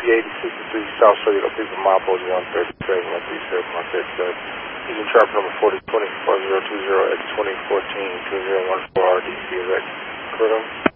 8063 South Cellular People Mile 4130 Trading 137 Market Judge. Using chart number 4020 4020 at 2014 2014 RDC. Is that correct?